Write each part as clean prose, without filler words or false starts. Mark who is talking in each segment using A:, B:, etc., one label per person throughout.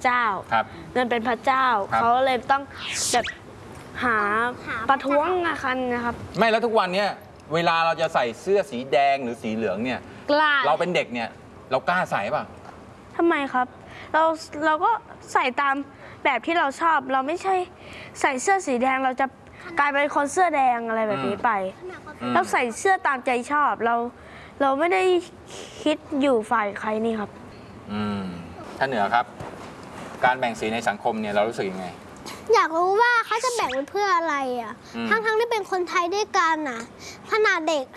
A: เจ้าเงินเป็นพระเจ้าเขาเลยต้องแบบหาประท้วงกันนะครับ
B: ไม่แล้วทุกวันเนี้ยเวลาเราจะใส่เสื้อสีแดงหรือสีเหลืองเนี่ยเราเป็นเด็กเนี่ยเรากล้าใส่ป่ะ
A: ทำไมครับเราก็ใส่ตามแบบที่เราชอบเราไม่ใช่ใส่เสื้อสีแดงเราจะกลายเป็นคนเสื้อแดงอะไรแบบนี้ไปเราใส่เสื้อตามใจชอบเราไม่ได้คิดอยู่ฝ่ายใครนี่ครับ
B: ท่านเหนือครับการแบ่งสีในสังคมเนี่ยเรารู้สึกยังไง
C: อยากรู้ว่าเขาจะแบ่งเป็นเพื่ออะไรอ่ะทั้งที่เป็นคนไทยด้วยกันอ่ะขนาดเด็ก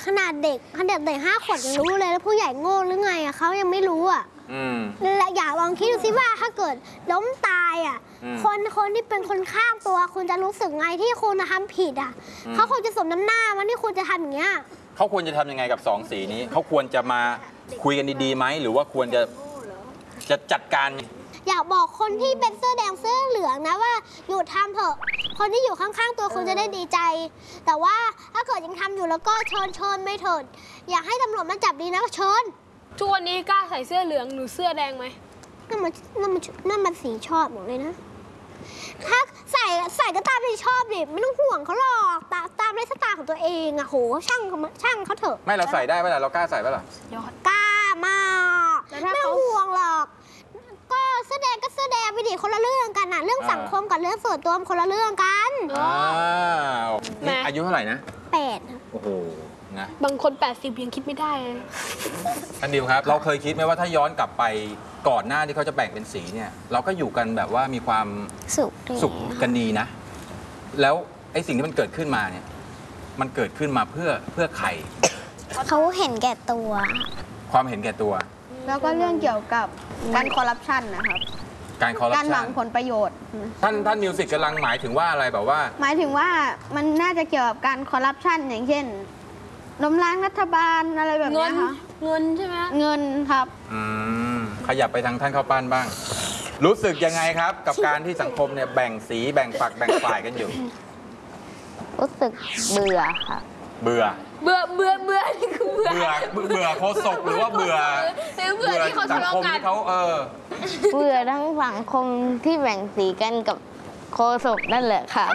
C: 5 ขวบยังรู้เลยแล้วผู้ใหญ่โง่หรือไงอ่ะเขายังไม่รู้อ่ะและอยากลองคิดดูสิว่าถ้าเกิดล้มตายอ่ะคนที่เป็นคนข้ามตัวคุณจะรู้สึกไงที่คุณทำผิดอ่ะเขาคงจะสมน้ำหน้ามันที่คุณจะทำอย่างเงี้ย
B: เขาควรจะทำยังไงกับ2สีนี้เขาควรจะมาคุยกันดีๆไหมหรือว่าควรจะจัดการ
C: อยากบอกคนที่เป็นเสื้อแดงเสื้อเหลืองนะว่าหยุดทำเถอะคนที่อยู่ข้างๆตัวคุณจะได้ดีใจแต่ว่าถ้าเกิดยังทำอยู่แล้วก็เชิญไม่เถิดอยากให้ตำรวจมาจับดีนะก็เชิญ
D: ทุกวันนี้กล้าใส่เสื้อเหลืองหรือเสื้อแดงไหม
C: นั่นมันสีชอบหมดเลยนะถ้าใส่ก็ตามที่ชอบดิไม่ต้องห่วงเขาหรอกตามไลฟ์สไตล์ของตัวเองอะโหช่างเขาเถอะ
B: ไม่เราใส่ได้ไหมล่ะเรากล้าใส่ไหมล่ะ
C: กล้ามากไม่ต้องห่วงหรอกก็เสื้อแดงก็เสื้อแดงไปดิคนละเรื่องกันน่ะเรื่องสังคมกับเรื่องส่วนตัวมันคนละเรื่องกัน
B: อายุเท่าไหร่นะ
C: 8
B: โอ้โหนะ
D: บางคน80ยังคิดไม่ได้
B: อันดิวครับเราเคยคิดไหมว่าถ้าย้อนกลับไปก่อนหน้าที่เขาจะแบ่งเป็นสีเนี่ยเราก็อยู่กันแบบว่ามีความสุขกันดีนะแล้วไอ้สิ่งที่มันเกิดขึ้นมาเนี่ยมันเกิดขึ้นมาเพื่อใคร
C: เขาเห็นแก่ตัว
B: ความเห็นแก่ตัว
E: แล้วก็เรื่องเกี่ยวกับการคอร์รัปชันนะครับ
B: การ
E: หวังผลประโยชน์
B: ท่านมิวสิกกำลังหมายถึงว่าอะไรแบบว่า
E: หมายถึงว่ามันน่าจะเกี่ยวกับการคอร์รัปชันอย่างเช่นล้มล้างรัฐบาลอะไรแบบนี้ค่ะ
D: เงินใช่ไหม
E: เงินครับ
B: ขยับไปทางท่านข้าวปั้นบ้างรู้สึกยังไงครับกับการที่สังคมเนี่ยแบ่งสีแบ่งฝักแบ่งฝ่ายกันอยู่
E: รู้สึกเบื่อค่ะ
B: เบื่อ
D: นี่คือเ
B: บื่อโคศกหรือว่าเบื่อ
D: ที่เขาทะเลาะกัน
B: เขา
E: เบื่อทั้งสังคมที่แบ่งสีกันกับโคศกนั่นแหละค่ะ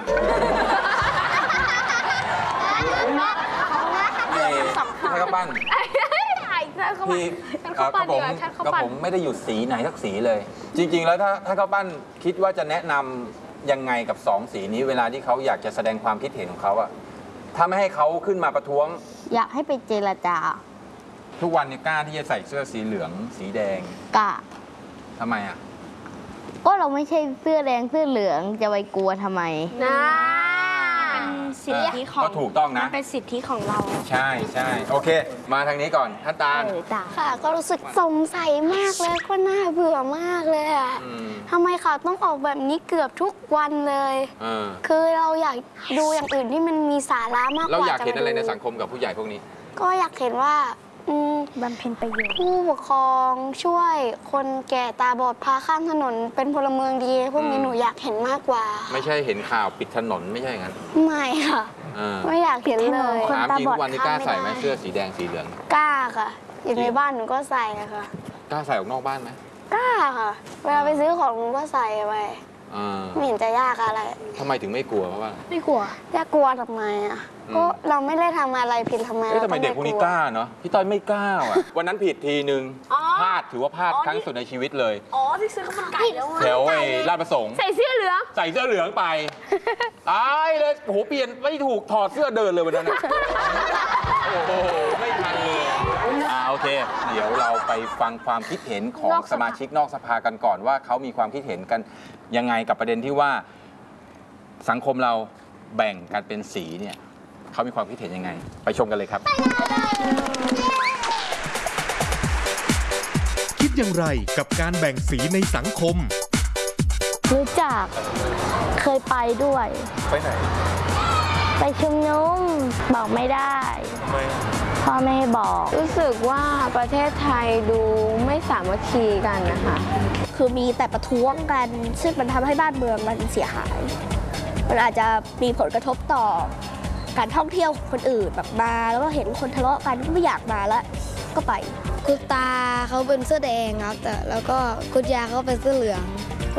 B: ท่านข้าวปั้นพี่กับผมไม่ได้อยู่สีไหนสักสีเลยจริงๆแล้วถ้าท่านข้าวปั้นคิดว่าจะแนะนำยังไงกับ2สีนี้เวลาที่เขาอยากจะแสดงความคิดเห็นของเขาอะถ้าไม่ให้เขาขึ้นมาประท้วง
E: อยากให้ไปเจรจา
B: ทุกวันนี้กล้าที่จะใส่เสื้อสีเหลืองสีแดง
E: กล้า
B: ทำไมอ่ะ
E: ก็เราไม่ใช่เสื้อแดงเสื้อเหลืองจะไปกลัวทำไม
A: นะสิทธิของ
B: ก็ถูกต้องนะ
A: เป็นสิทธิของเรา
B: ใช่โอเคมาทางนี้ก่อนท่านตาล
C: ค่ะก็รู้สึกสงสัยมากเลยก็น่าเบื่อมากเลยอะทำไมเขาต้องออกแบบนี้เกือบทุกวันเลยคือเราอยากดูอย่างอื่นที่มันมีสาระมากกว่า
B: เราอยากเห็นอะไรในสังคมกับผู้ใหญ่พวกนี้
C: ก็อยากเห็นว่า
A: บำเพ็ญประโยชน์
C: ผู้ปกครองช่วยคนแก่ตาบอดพาข้ามถนนเป็นพลเมืองดีพวกนี้หนูอยากเห็นมากกว่า
B: ไม่ใช่เห็นข่าวปิดถนนไม่ใช่งั้น
C: ไม่ค่ะไม่อยากเห็นเลย
B: คนตาบอดวันนี้กล้าใส่ไหมเสื้อสีแดงสีเหลือง
C: กล้าค่ะอยู่ในบ้านหนูก็ใส่ค่ะ
B: กล้าใส่ออกนอกบ้านไหม
C: กล้าค่ะเวลาไปซื้อของหนูก็ใส่ไปไม่เห็นจะยากอะไร
B: ทำไมถึงไม่กลัวเพราะว่า
C: ไม่กลัวจะกลัวทำไมอ่ะก็เราไม่ได้ทำอะไรผิดทำไม
B: ทำไมเด็กพวกนี้กล้าเนาะพี่ต้อยไม่กล้าอ่ะวันนั้นผิดทีนึงพลาดถือว่าพลาดครั้งสุดในชีวิตเลย
D: ที่ซื้อข้าวมันไก่แล้ว
B: แถวลาดประสงค์
D: ใส่เสื้อเห
B: ลืองไปตายเลยโหเปลี่ยนไม่ถูกถอดเสื้อเดินเลยวันนั้นโอ้โหไม่ทันเลยโอเคเดี๋ยวเราไปฟังความคิดเห็นของสมาชิกนอกสภากันก่อนว่าเขามีความคิดเห็นกันยังไงกับประเด็นที่ว่าสังคมเราแบ่งกันเป็นสีเนี่ยเขามีความคิดเห็นยังไงไปชมกันเลยครับ
F: คิดอย่างไรกับการแบ่งสีในสังคม
A: รู้จักเคยไปด้วย
B: ไปไหน
A: ไปชุมนุมบอกไม่ได้
B: ทำไม
A: พ่อไม่ให้บอก
E: รู้สึกว่าประเทศไทยดูไม่สามัคคีกันนะคะ
C: คือมีแต่ประท้วงกันซึ่งมันทำให้บ้านเมืองมันเสียหายมันอาจจะมีผลกระทบต่อการท่องเที่ยวคนอื่นแบบมาแล้วก็เห็นคนทะเลาะกันก็ไม่อยากมาแล้วก็ไป
E: คุณตาเขาเป็นเสื้อแดงครับแต่แล้วก็คุณยายเขาเป็นเสื้อเหลือง